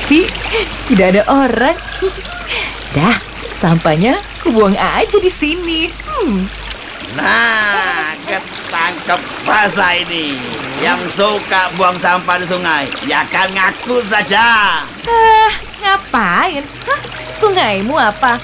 sepi, tidak ada orang. Dah, sampahnya kubuang aja di sini. Nah, ketangkep rasa ini. Yang suka buang sampah di sungai, ya kan ngaku saja. Ngapain? Hah? Sungaimu apa?